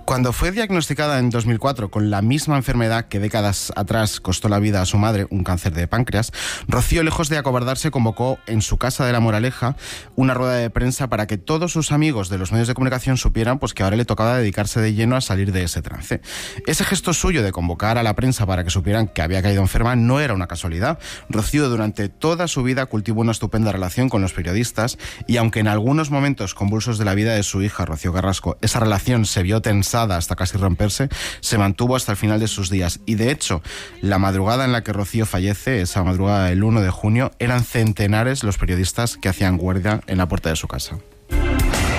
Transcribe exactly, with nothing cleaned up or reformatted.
Cuando fue diagnosticada en dos mil cuatro con la misma enfermedad que décadas atrás costó la vida a su madre, un cáncer de páncreas, Rocío, lejos de acobardarse, convocó en su casa de La Moraleja una rueda de prensa para que todos sus amigos de los medios de comunicación supieran pues, que ahora le tocaba dedicarse de lleno a salir de ese trance. Ese gesto suyo de convocar a la prensa para que supieran que había caído enferma no era una casualidad. Rocío durante toda su vida cultivó una estupenda relación con los periodistas y aunque en algunos momentos convulsos de la vida de su hija, Rocío Carrasco, esa relación se vio tensada hasta casi romperse, se mantuvo hasta el final de sus días. Y de hecho, la madrugada en la que Rocío fallece, esa madrugada del uno de junio, eran centenares los periodistas que hacían guardia en la puerta de su casa.